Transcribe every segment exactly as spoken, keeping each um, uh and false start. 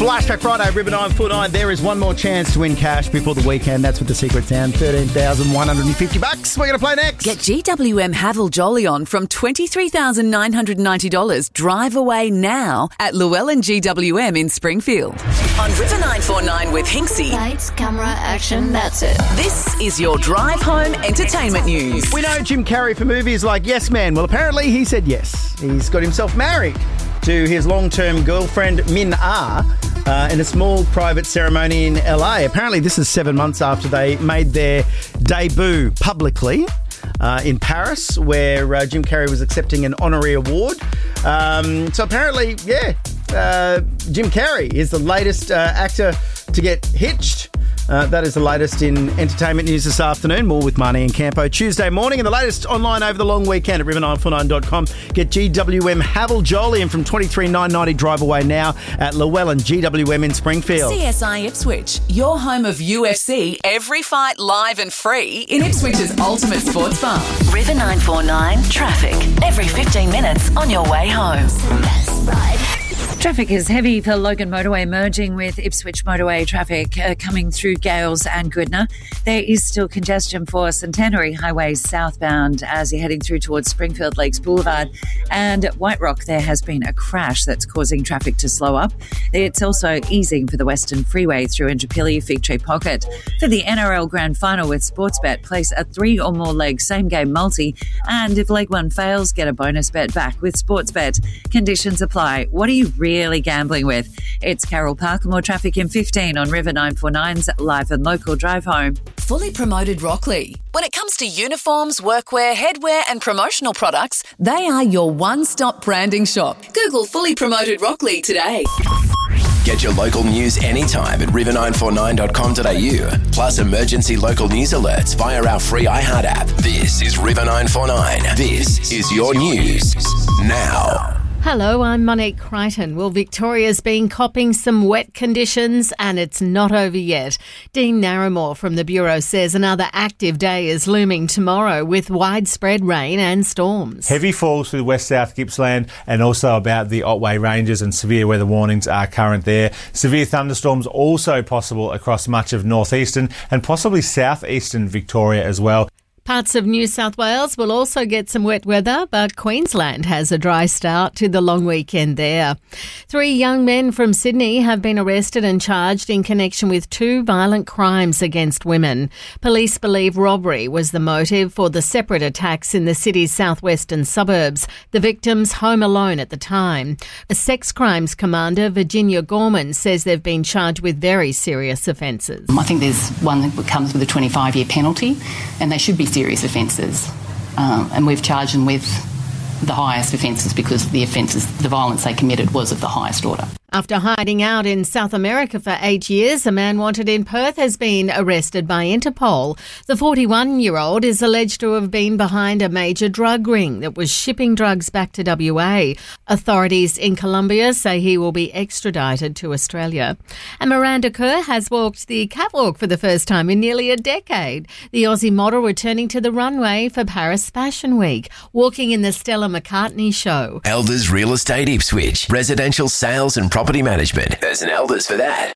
Flashback Friday, River nine four nine. There is one more chance to win cash before the weekend. That's with the secret sound. thirteen thousand one hundred fifty bucks. We're going to play next. Get G W M Haval Jolly on from twenty-three thousand nine hundred ninety dollars. Drive away now at Llewellyn G W M in Springfield. On River nine four nine with Hinksy. Lights, camera, action, that's it. This is your drive home entertainment news. We know Jim Carrey for movies like Yes Man. Well, apparently he said yes. He's got himself married to his long-term girlfriend, Min Ah, uh, in a small private ceremony in L A. Apparently this is seven months after they made their debut publicly uh, in Paris, where uh, Jim Carrey was accepting an honorary award. Um, so apparently, yeah, uh, Jim Carrey is the latest uh, actor to get hitched. Uh, that is the latest in entertainment news this afternoon. More with Marnie and Campo Tuesday morning, and the latest online over the long weekend at river nine four nine dot com. Get G W M Haval Jolly from twenty-three thousand nine hundred ninety. Drive away now at Llewellyn G W M in Springfield. C S I Ipswich, your home of U F C, every fight live and free in Ipswich's ultimate sports bar. River nine four nine traffic every fifteen minutes on your way home. Best ride. Traffic is heavy for Logan Motorway, merging with Ipswich Motorway traffic uh, coming through Gales and Goodna. There is still congestion for Centenary Highway southbound as you're heading through towards Springfield Lakes Boulevard. And at White Rock, there has been a crash that's causing traffic to slow up. It's also easing for the Western Freeway through Indooroopilly Fig Tree Pocket. For the N R L Grand Final with Sportsbet, place a three or more leg same-game multi. And if leg one fails, get a bonus bet back with Sportsbet. Conditions apply. What are you really Really gambling with? It's Carol Parker. More traffic in fifteen on River nine four nine's live and local drive home. Fully promoted Rockley. When it comes to uniforms, workwear, headwear and promotional products, they are your one-stop branding shop. Google Fully Promoted Rockley today. Get your local news anytime at river nine four nine dot com dot a u. Plus emergency local news alerts via our free iHeart app. This is River nine four nine. This is your news now. Hello, I'm Monique Crichton. Well, Victoria's been copping some wet conditions and it's not over yet. Dean Narramore from the Bureau says another active day is looming tomorrow with widespread rain and storms. Heavy falls through west-south Gippsland and also about the Otway Ranges, and severe weather warnings are current there. Severe thunderstorms also possible across much of northeastern and possibly southeastern Victoria as well. Parts of New South Wales will also get some wet weather, but Queensland has a dry start to the long weekend there. Three young men from Sydney have been arrested and charged in connection with two violent crimes against women. Police believe robbery was the motive for the separate attacks in the city's southwestern suburbs, the victims home alone at the time. A sex crimes commander, Virginia Gorman, says they've been charged with very serious offences. I think there's one that comes with a twenty-five year penalty, and they should be serious offences, um, and we've charged them with the highest offences because the offences, the violence they committed was of the highest order. After hiding out in South America for eight years, a man wanted in Perth has been arrested by Interpol. The forty-one-year-old is alleged to have been behind a major drug ring that was shipping drugs back to W A. Authorities in Colombia say he will be extradited to Australia. And Miranda Kerr has walked the catwalk for the first time in nearly a decade. The Aussie model returning to the runway for Paris Fashion Week, walking in the Stella McCartney show. Elders Real Estate Ipswich. Residential sales and property management. There's an Elders for that.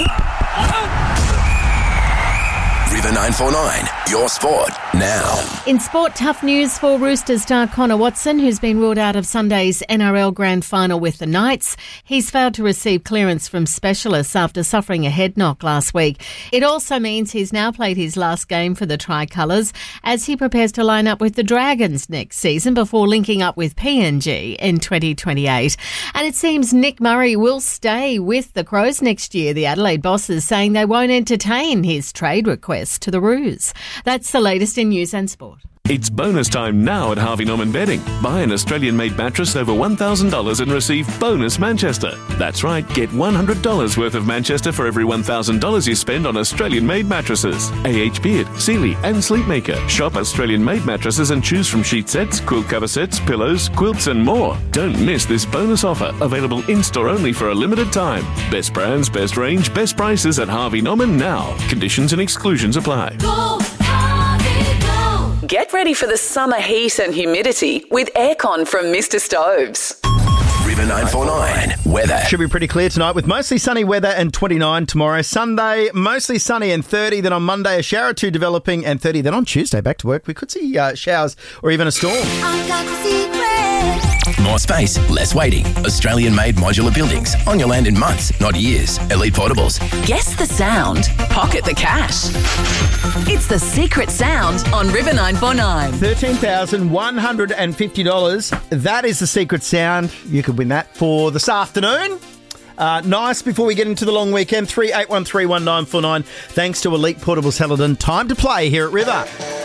River nine four nine, your sport now. In sport, tough news for Roosters star Connor Watson, who's been ruled out of Sunday's N R L Grand Final with the Knights. He's failed to receive clearance from specialists after suffering a head knock last week. It also means he's now played his last game for the Tricolours as he prepares to line up with the Dragons next season before linking up with P N G in twenty twenty-eight. And it seems Nick Murray will stay with the Crows next year. The Adelaide bosses saying they won't entertain his trade request to the Roos. That's the latest in news and sport. It's bonus time now at Harvey Norman Bedding. Buy an Australian-made mattress over one thousand dollars and receive bonus Manchester. That's right, get one hundred dollars worth of Manchester for every one thousand dollars you spend on Australian-made mattresses. A H Beard, Sealy and Sleepmaker. Shop Australian-made mattresses and choose from sheet sets, quilt cover sets, pillows, quilts and more. Don't miss this bonus offer, available in-store only for a limited time. Best brands, best range, best prices at Harvey Norman now. Conditions and exclusions apply. Go! Get ready for the summer heat and humidity with aircon from Mister Stoves. River nine four nine weather. Should be pretty clear tonight with mostly sunny weather and twenty-nine tomorrow. Sunday, mostly sunny and thirty. Then on Monday, a shower or two developing and thirty. Then on Tuesday, back to work. We could see uh, showers or even a storm. More space, less waiting. Australian-made modular buildings on your land in months, not years. Elite Portables. Guess the sound. Pocket the cash. It's the secret sound on River nine four nine. thirteen thousand one hundred fifty dollars. That is the secret sound. You could win that for this afternoon. Uh, nice before we get into the long weekend. three eight one three one nine four nine. Thanks to Elite Portables Helidon. Time to play here at River.